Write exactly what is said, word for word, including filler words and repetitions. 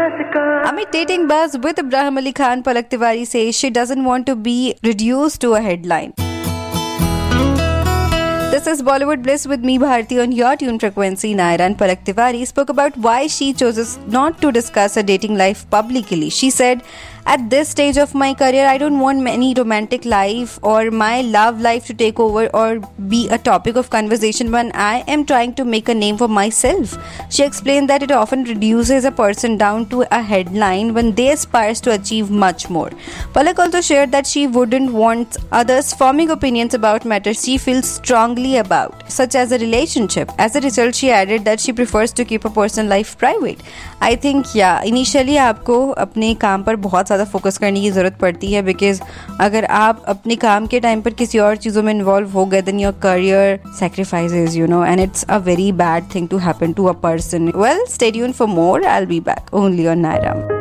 Amid dating buzz with Ibrahim Ali Khan, Palak Tiwari says she doesn't want to be reduced to a headline. This is Bollywood Bliss with me, Bharti, on your tune frequency. Naira and Palak Tiwari spoke about why she chooses not to discuss her dating life publicly. She said, at this stage of my career, I don't want any romantic life or my love life to take over or be a topic of conversation when I am trying to make a name for myself. She explained that it often reduces a person down to a headline when they aspire to achieve much more. Palak also shared that she wouldn't want others forming opinions about matters she feels strongly about, such as a relationship. As a result, she added that she prefers to keep a personal life private. I think, yeah, initially आपको अपने काम पर बहुत ज़्यादा focus करने की ज़रूरत पड़ती है, बिकॉज अगर आप अपने काम के टाइम पर किसी और चीज़ों में इन्वॉल्व हो गए, then your career sacrifices, you know, and it's a very bad thing to happen to a person. Well, stay tuned for more. I'll be back only on Naira.